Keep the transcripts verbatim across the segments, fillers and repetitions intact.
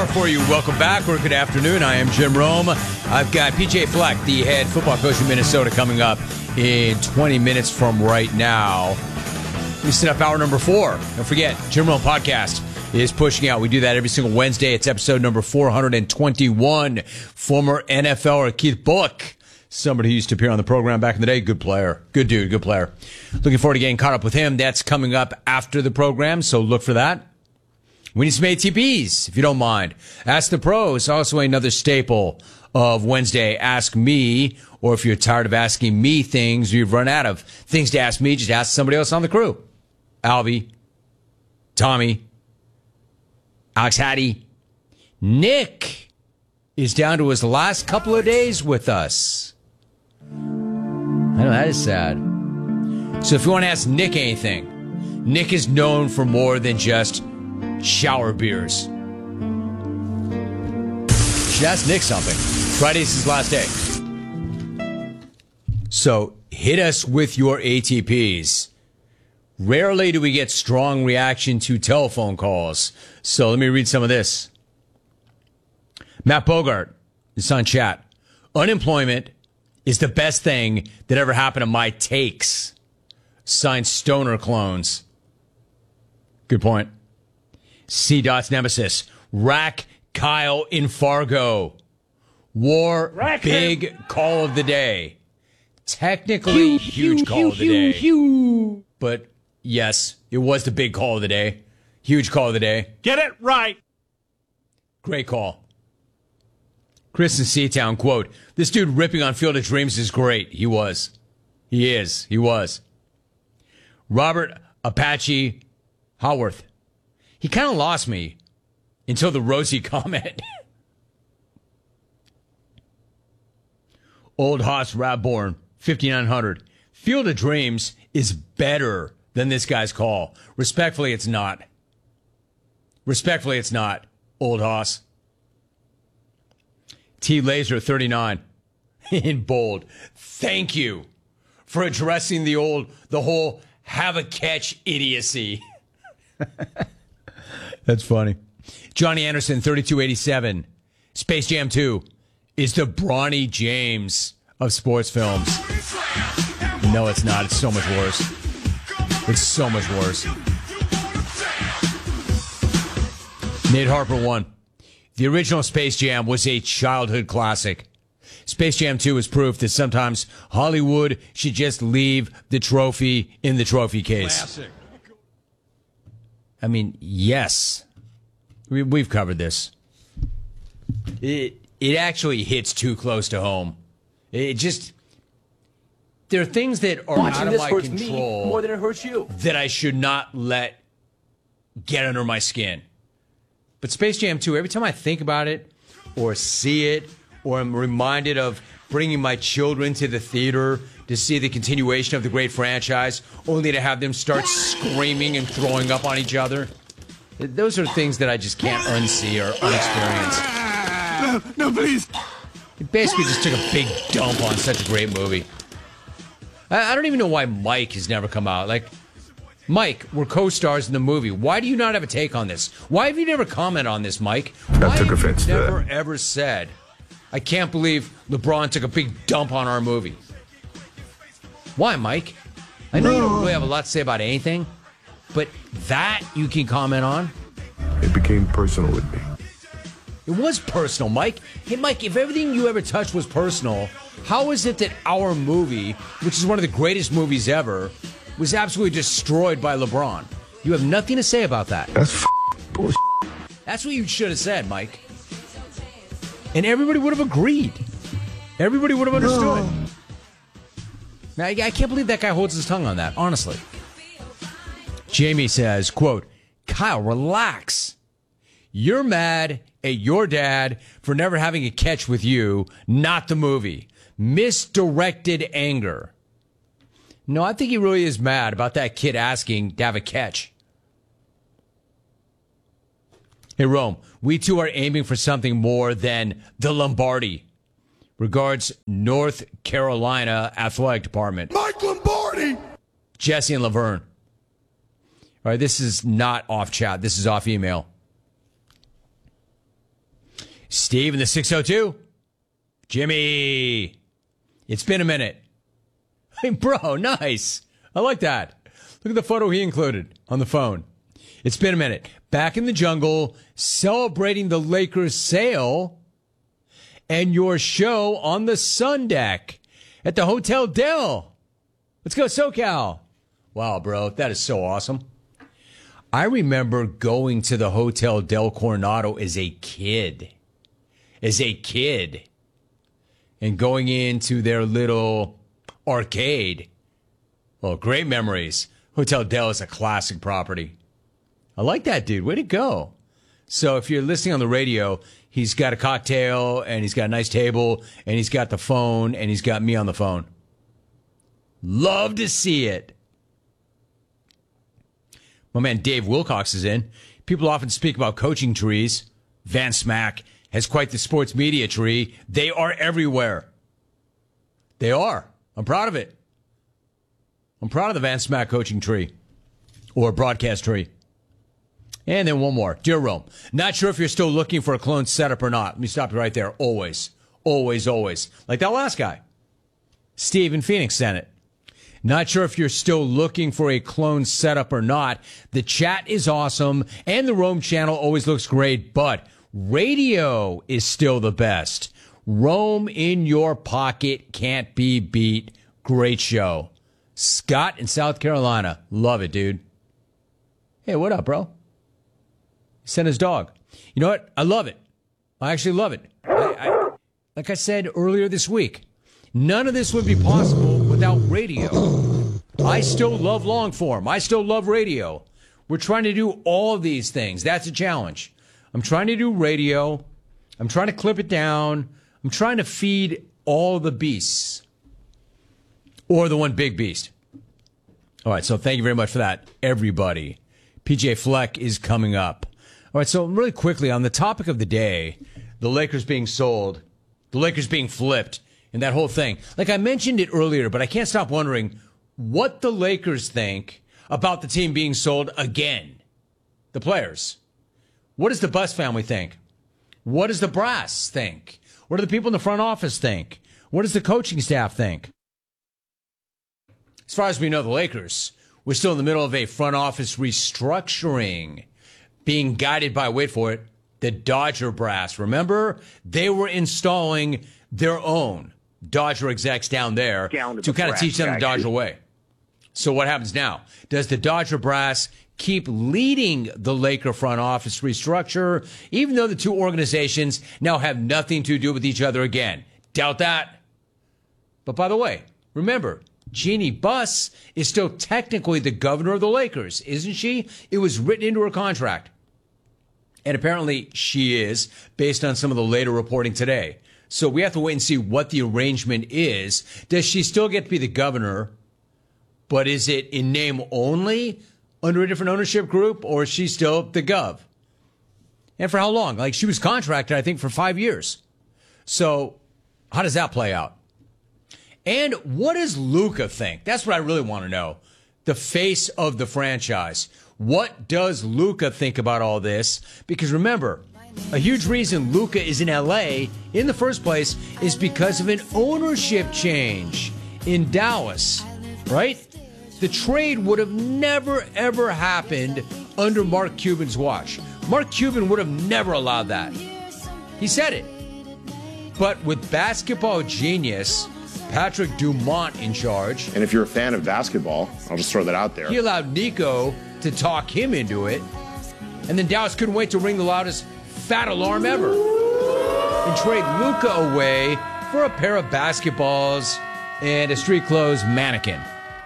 hour for you. Welcome back, or good afternoon. I am Jim Rome. I've got P J Fleck, the head football coach in Minnesota, coming up in twenty minutes from right now. We set up hour number four. Don't forget, Jim Rome Podcast is pushing out. We do that every single Wednesday. It's episode number four hundred twenty-one. Former N F L er Keith Bulluck, somebody who used to appear on the program back in the day. Good player. Good dude. Good player. Looking forward to getting caught up with him. That's coming up after the program, so look for that. We need some A T Ps, if you don't mind. Ask the Pros, also another staple of Wednesday. Ask me, or if you're tired of asking me things, or you've run out of things to ask me, just ask somebody else on the crew. Albie, Tommy, Alex Hattie. Nick is down to his last couple of days with us. I know, that is sad. So if you want to ask Nick anything, Nick is known for more than just shower beers. You should ask Nick something. Friday's his last day. So hit us with your A T Ps. Rarely do we get strong reaction to telephone calls. So let me read some of this. Matt Bogart is on chat. Unemployment is the best thing that ever happened to my takes. Signed Stoner Clones. Good point. C. Dot's Nemesis. Rack Kyle in Fargo. War Rack big him. Call of the day. Technically, Hugh, huge Hugh, call Hugh, of the day. Hugh. But yes, it was the big call of the day. Huge call of the day. Get it right. Great call. Chris in Seatown, quote, "This dude ripping on Field of Dreams is great." He was. He is. He was. Robert Apache Howarth. He kind of lost me until the Rosie comment. Old Haas Radborn, fifty-nine hundred. Field of Dreams is better than this guy's call. Respectfully, it's not. Respectfully, it's not, Old Haas. T Laser, thirty-nine. In bold. Thank you for addressing the old, the whole have a catch idiocy. That's funny. Johnny Anderson, thirty-two eighty-seven. Space Jam two is the Bronny James of sports films. No, it's not. It's so much worse. It's so much worse. Nate Harper won. The original Space Jam was a childhood classic. Space Jam two is proof that sometimes Hollywood should just leave the trophy in the trophy case. Classic. I mean, yes, we, we've covered this. It it actually hits too close to home. It just, there are things that are Watching out of this my hurts control me more than it hurts you, that I should not let get under my skin. But Space Jam two, every time I think about it or see it, or I'm reminded of bringing my children to the theater to see the continuation of the great franchise, only to have them start screaming and throwing up on each other. Those are things that I just can't unsee or unexperience. No, no, please. It basically just took a big dump on such a great movie. I, I don't even know why Mike has never come out. Like, Mike, we're co-stars in the movie. Why do you not have a take on this? Why have you never commented on this, Mike? Why I took offense have you to never that. ever said, I can't believe LeBron took a big dump on our movie? Why, Mike? I know you don't really have a lot to say about anything, but that you can comment on. It became personal with me. It was personal, Mike. Hey, Mike, if everything you ever touched was personal, how is it that our movie, which is one of the greatest movies ever, was absolutely destroyed by LeBron? You have nothing to say about that. That's f- bullshit. That's what you should have said, Mike. And everybody would have agreed. Everybody would have understood. No. Now, I can't believe that guy holds his tongue on that, honestly. Jamie says, quote, Kyle, relax. You're mad at your dad for never having a catch with you, not the movie. Misdirected anger. No, I think he really is mad about that kid asking to have a catch. Hey, Rome, we too are aiming for something more than the Lombardi. Regards, North Carolina Athletic Department. Mike Lombardi! Jesse and Laverne. All right, this is not off chat. This is off email. Steve in the six oh two. Jimmy. It's been a minute. Hey, bro, nice. I like that. Look at the photo he included on the phone. It's been a minute. Back in the jungle, celebrating the Lakers sale and your show on the Sun Deck at the Hotel Del. Let's go, SoCal. Wow, bro, that is so awesome. I remember going to the Hotel Del Coronado as a kid. As a kid. And going into their little arcade. Well, great memories. Hotel Del is a classic property. I like that, dude. Way to go. So if you're listening on the radio, he's got a cocktail, and he's got a nice table, and he's got the phone, and he's got me on the phone. Love to see it. My man Dave Wilcox is in. People often speak about coaching trees. Van Smack has quite the sports media tree. They are everywhere. They are. I'm proud of it. I'm proud of the Van Smack coaching tree or broadcast tree. And then one more. Dear Rome, not sure if you're still looking for a clone setup or not. Let me stop you right there. Always, always, always. Like that last guy. Steve in Phoenix sent it. Not sure if you're still looking for a clone setup or not. The chat is awesome, and the Rome channel always looks great, but radio is still the best. Rome in your pocket can't be beat. Great show. Scott in South Carolina. Love it, dude. Hey, what up, bro? He sent his dog. You know what? I love it. I actually love it. I, I, like I said earlier this week, none of this would be possible without radio. I still love long form. I still love radio. We're trying to do all of these things. That's a challenge. I'm trying to do radio. I'm trying to clip it down. I'm trying to feed all the beasts. Or the one big beast. All right, so thank you very much for that, everybody. P J Fleck is coming up. All right, so really quickly, on the topic of the day, the Lakers being sold, the Lakers being flipped, and that whole thing. Like I mentioned it earlier, but I can't stop wondering what the Lakers think about the team being sold again. The players. What does the Buss family think? What does the brass think? What do the people in the front office think? What does the coaching staff think? As far as we know, the Lakers, we're still in the middle of a front office restructuring, being guided by, wait for it, the Dodger brass. Remember, they were installing their own Dodger execs down there down to, to the kind of teach them the Dodger way. So what happens now? Does the Dodger brass keep leading the Laker front office restructure, even though the two organizations now have nothing to do with each other again? Doubt that. But by the way, remember, Jeannie Buss is still technically the governor of the Lakers, isn't she? It was written into her contract. And apparently she is, based on some of the later reporting today. So we have to wait and see what the arrangement is. Does she still get to be the governor, but is it in name only under a different ownership group, or is she still the gov? And for how long? Like, she was contracted, I think, for five years. So how does that play out? And what does Luka think? That's what I really want to know. The face of the franchise. What does Luka think about all this? Because remember, a huge reason Luka is in L A in the first place is because of an ownership change in Dallas, right? The trade would have never, ever happened under Mark Cuban's watch. Mark Cuban would have never allowed that. He said it. But with basketball genius Patrick Dumont in charge. And if you're a fan of basketball, I'll just throw that out there. He allowed Nico to talk him into it. And then Dallas couldn't wait to ring the loudest fat alarm ever and trade Luka away for a pair of basketballs and a street clothes mannequin.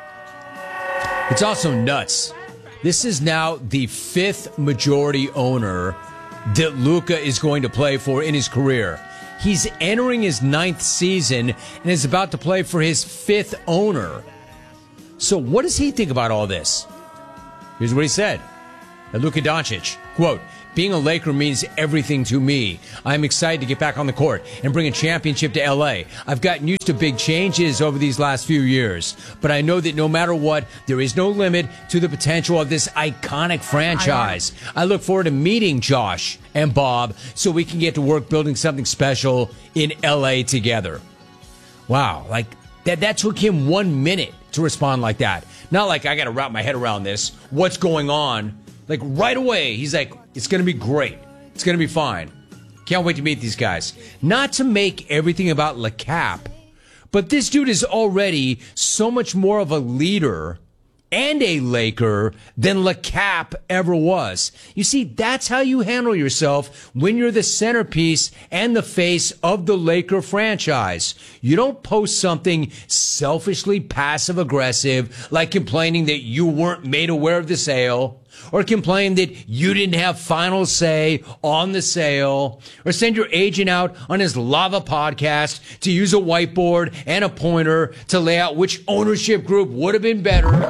It's also nuts. This is now the fifth majority owner that Luka is going to play for in his career. He's entering his ninth season and is about to play for his fifth owner. So what does he think about all this? Here's what he said. And Luka Doncic, Quote, being a Laker means everything to me. I'm excited to get back on the court and bring a championship to L A. I've gotten used to big changes over these last few years, but I know that no matter what, there is no limit to the potential of this iconic franchise. I look forward to meeting Josh and Bob so we can get to work building something special in L A together. Wow, like that, that took him one minute to respond like that. Not like I got to wrap my head around this. What's going on? Like right away, he's like, it's going to be great. It's going to be fine. Can't wait to meet these guys. Not to make everything about LeCap, but this dude is already so much more of a leader and a Laker than LeCap ever was. You see, that's how you handle yourself when you're the centerpiece and the face of the Laker franchise. You don't post something selfishly passive-aggressive like complaining that you weren't made aware of the sale, or complain that you didn't have final say on the sale, or send your agent out on his Lava podcast to use a whiteboard and a pointer to lay out which ownership group would have been better.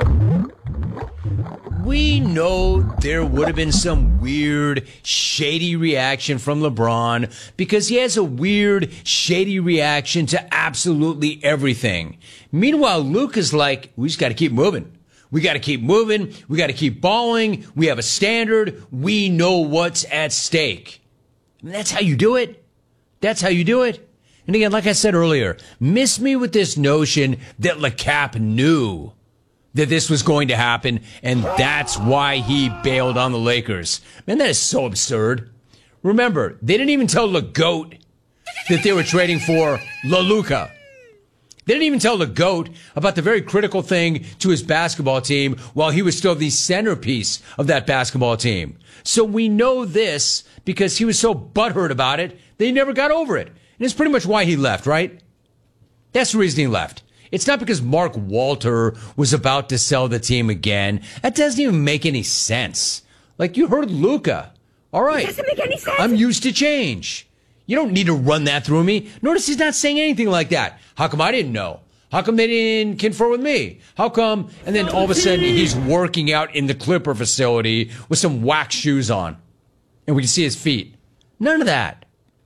We know there would have been some weird, shady reaction from LeBron because he has a weird, shady reaction to absolutely everything. Meanwhile, Luka's like, we just got to keep moving. We got to keep moving. We got to keep balling. We have a standard. We know what's at stake. And that's how you do it. That's how you do it. And again, like I said earlier, miss me with this notion that LeCap knew that this was going to happen, and that's why he bailed on the Lakers. Man, that is so absurd. Remember, they didn't even tell LeGoat that they were trading for LaLuca. They didn't even tell the GOAT about the very critical thing to his basketball team while he was still the centerpiece of that basketball team. So we know this because he was so butthurt about it that he never got over it. And it's pretty much why he left, right? That's the reason he left. It's not because Mark Walter was about to sell the team again. That doesn't even make any sense. Like, you heard Luka. All right. It doesn't make any sense. I'm used to change. You don't need to run that through me. Notice he's not saying anything like that. How come I didn't know? How come they didn't confer with me? How come? And then all of a sudden he's working out in the Clipper facility with some wax shoes on. And we can see his feet. None of that.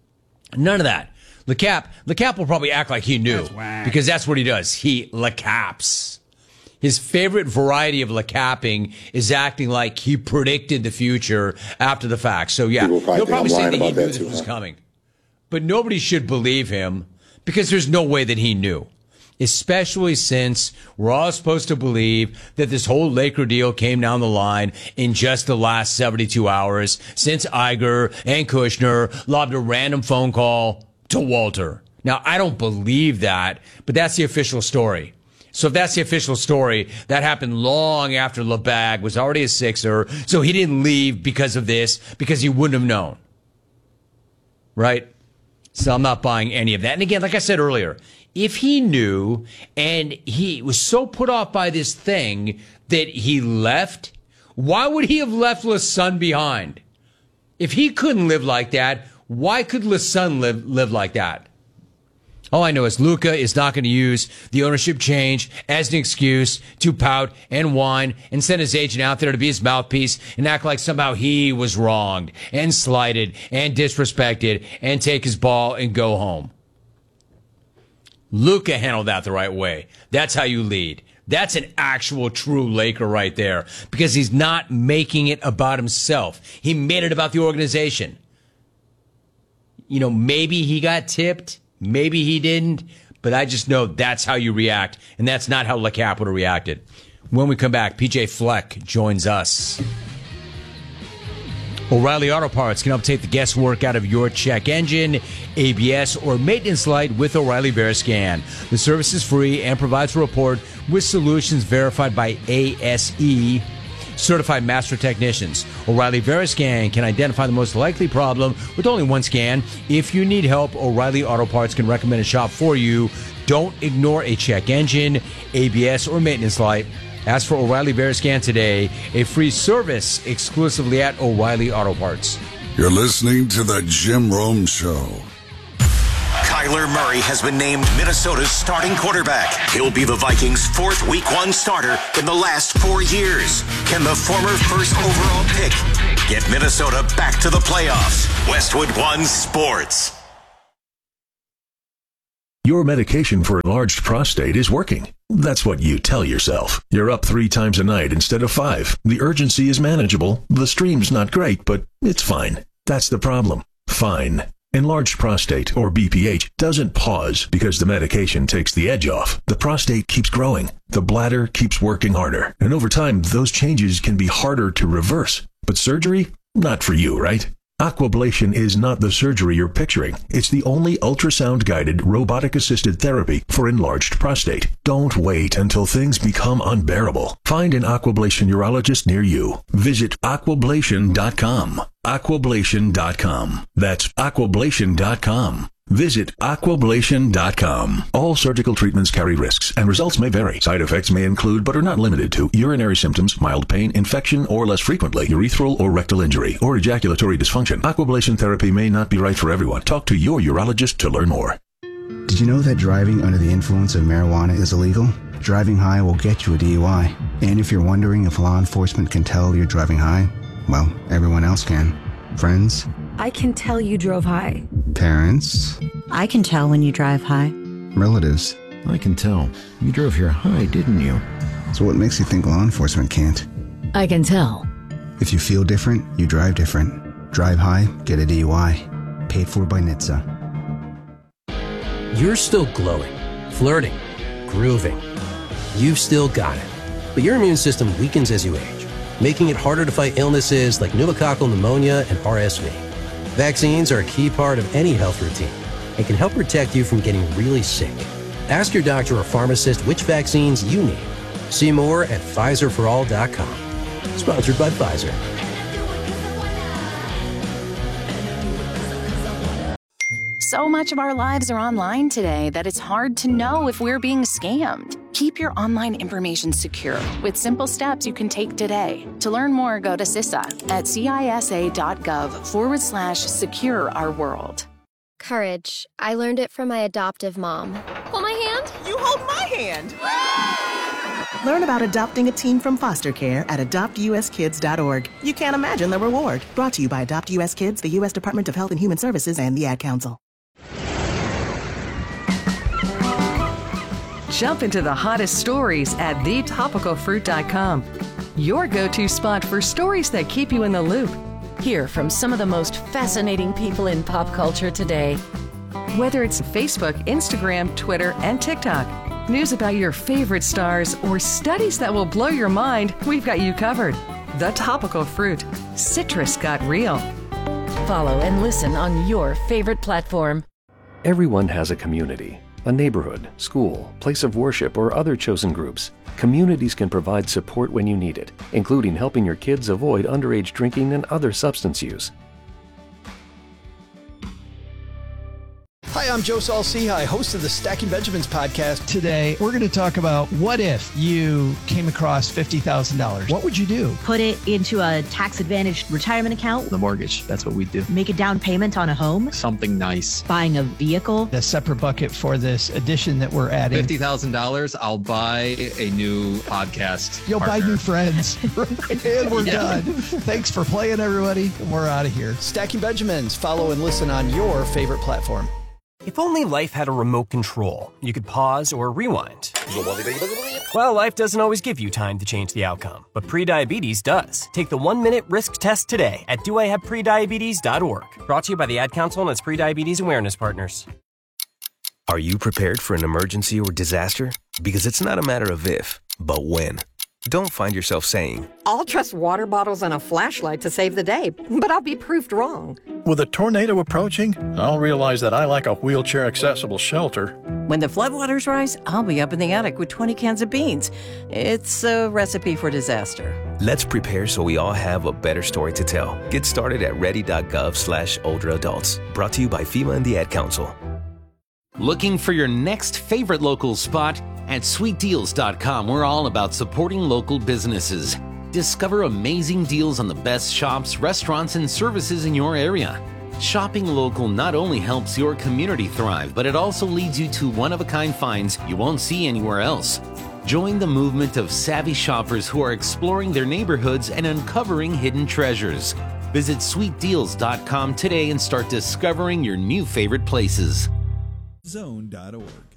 None of that. LeCap, LeCap will probably act like he knew. That's because that's what he does. He LeCaps. His favorite variety of LeCapping is acting like he predicted the future after the fact. So yeah, probably he'll probably say that he knew that this too, was huh? coming. But nobody should believe him because there's no way that he knew. Especially since we're all supposed to believe that this whole Laker deal came down the line in just the last seventy-two hours since Iger and Kushner lobbed a random phone call to Walter. Now, I don't believe that, but that's the official story. So if that's the official story, that happened long after LeBag was already a Sixer, so he didn't leave because of this, because he wouldn't have known. Right? So I'm not buying any of that. And again, like I said earlier, if he knew and he was so put off by this thing that he left, why would he have left LeSun behind? If he couldn't live like that, why could LeSun live, live like that? All I know is Luka is not going to use the ownership change as an excuse to pout and whine and send his agent out there to be his mouthpiece and act like somehow he was wronged and slighted and disrespected and take his ball and go home. Luka handled that the right way. That's how you lead. That's an actual true Laker right there because he's not making it about himself. He made it about the organization. You know, maybe he got tipped. Maybe he didn't, but I just know that's how you react, and that's not how LeCap would have reacted. When we come back, P J Fleck joins us. O'Reilly Auto Parts can help take the guesswork out of your check engine, A B S, or maintenance light with O'Reilly VeriScan. The service is free and provides a report with solutions verified by A S E. Certified master technicians. O'Reilly VeriScan can identify the most likely problem with only one scan. If you need help, O'Reilly Auto Parts can recommend a shop for you. Don't ignore a check engine, A B S, or maintenance light. Ask for O'Reilly VeriScan today, a free service exclusively at O'Reilly Auto Parts. You're listening to The Jim Rome Show. Kyler Murray has been named Minnesota's starting quarterback. He'll be the Vikings' fourth Week One starter in the last four years. Can the former first overall pick get Minnesota back to the playoffs. Westwood One Sports. Your medication for enlarged prostate is working. That's what you tell yourself. You're up three times a night instead of five. The urgency is manageable. The stream's not great, but it's fine. That's the problem. Fine. Enlarged prostate, or B P H, doesn't pause because the medication takes the edge off. The prostate keeps growing. The bladder keeps working harder. And over time, those changes can be harder to reverse. But surgery? Not for you, right? Aquablation is not the surgery you're picturing. It's the only ultrasound-guided, robotic-assisted therapy for enlarged prostate. Don't wait until things become unbearable. Find an Aquablation urologist near you. Visit aquablation dot com. aquablation dot com. That's aquablation dot com. Visit aquablation dot com. All surgical treatments carry risks, and results may vary. Side effects may include, but are not limited to, urinary symptoms, mild pain, infection, or less frequently, urethral or rectal injury, or ejaculatory dysfunction. Aquablation therapy may not be right for everyone. Talk to your urologist to learn more. Did you know that driving under the influence of marijuana is illegal? Driving high will get you a D U I. And if you're wondering if law enforcement can tell you're driving high, well, everyone else can. Friends? I can tell you drove high. Parents? I can tell when you drive high. Relatives? I can tell. You drove here high, didn't you? So what makes you think law enforcement can't? I can tell. If you feel different, you drive different. Drive high, get a D U I. Paid for by N H T S A. You're still glowing, flirting, grooving. You've still got it. But your immune system weakens as you age, making it harder to fight illnesses like pneumococcal pneumonia and R S V. Vaccines are a key part of any health routine and can help protect you from getting really sick. Ask your doctor or pharmacist which vaccines you need. See more at Pfizer for all dot com. Sponsored by Pfizer. So much of our lives are online today that it's hard to know if we're being scammed. Keep your online information secure with simple steps you can take today. To learn more, go to C I S A at cisa.gov forward slash secure our world. Courage. I learned it from my adoptive mom. Hold my hand. You hold my hand. Learn about adopting a teen from foster care at adopt u s kids dot org. You can't imagine the reward. Brought to you by Adopt U S Kids, the U S Department of Health and Human Services, and the Ad Council. Jump into the hottest stories at the topical fruit dot com. Your go-to spot for stories that keep you in the loop. Hear from some of the most fascinating people in pop culture today. Whether it's Facebook, Instagram, Twitter, and TikTok, news about your favorite stars, or studies that will blow your mind, we've got you covered. The Topical Fruit. Citrus got real. Follow and listen on your favorite platform. Everyone has a community, a neighborhood, school, place of worship, or other chosen groups. Communities can provide support when you need it, including helping your kids avoid underage drinking and other substance use. Hi, I'm Joe Saul-Sehy, host of the Stacking Benjamins podcast. Today, we're going to talk about what if you came across fifty thousand dollars? What would you do? Put it into a tax-advantaged retirement account. The mortgage, that's what we do. Make a down payment on a home. Something nice. Buying a vehicle. A separate bucket for this addition that we're adding. fifty thousand dollars, I'll buy a new podcast You'll partner. buy new friends. And we're yeah. done. Thanks for playing, everybody. We're out of here. Stacking Benjamins. Follow and listen on your favorite platform. If only life had a remote control, you could pause or rewind. Well, life doesn't always give you time to change the outcome, but prediabetes does. Take the one-minute risk test today at do I have prediabetes dot org. Brought to you by the Ad Council and its prediabetes awareness partners. Are you prepared for an emergency or disaster? Because it's not a matter of if, but when. Don't find yourself saying, I'll trust water bottles and a flashlight to save the day, but I'll be proved wrong. With a tornado approaching, I'll realize that I lack a wheelchair-accessible shelter. When the floodwaters rise, I'll be up in the attic with twenty cans of beans. It's a recipe for disaster. Let's prepare so we all have a better story to tell. Get started at ready.gov slash older adults. Brought to you by FEMA and the Ad Council. Looking for your next favorite local spot? At sweet deals dot com, we're all about supporting local businesses. Discover amazing deals on the best shops, restaurants, and services in your area. Shopping local not only helps your community thrive, but it also leads you to one-of-a-kind finds you won't see anywhere else. Join the movement of savvy shoppers who are exploring their neighborhoods and uncovering hidden treasures. Visit sweet deals dot com today and start discovering your new favorite places. zone dot org.